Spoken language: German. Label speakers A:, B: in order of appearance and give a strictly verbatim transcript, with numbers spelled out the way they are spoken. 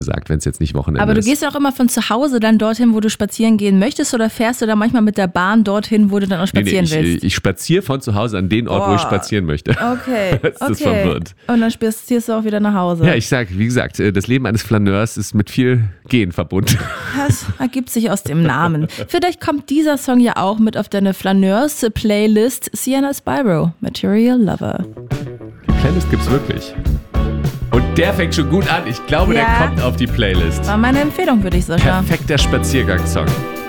A: gesagt, wenn es jetzt nicht Wochenende ist.
B: Aber du gehst ja auch immer von zu Hause dann dorthin, wo du spazieren gehen möchtest, oder fährst du da manchmal mit der Bahn dorthin, wo du dann auch spazieren
A: nee, nee, ich,
B: willst?
A: Ich spaziere von zu Hause an den Ort, oh. wo ich spazieren möchte.
B: Okay,
A: das ist
B: okay.
A: verwirrt.
B: Und dann spazierst du auch wieder nach Hause.
A: Ja, ich sag, wie gesagt, das Leben eines Flaneurs ist mit viel Gehen verbunden.
B: Das ergibt sich aus dem Namen. Vielleicht kommt dieser Song ja auch mit auf deine Flaneurs-Playlist. Sienna Spyro, Material Lover.
A: Die Playlist gibt's wirklich. Und der fängt schon gut an. Ich glaube,
B: ja,
A: der kommt auf die Playlist.
B: War meine Empfehlung für dich, Sascha.
A: Perfekter Spaziergangssong.